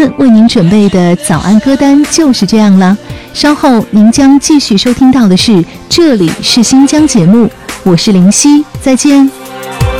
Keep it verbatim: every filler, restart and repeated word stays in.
斯为您准备的早安歌单就是这样了。稍后您将继续收听到的是这里是新疆节目，我是林夕，再见。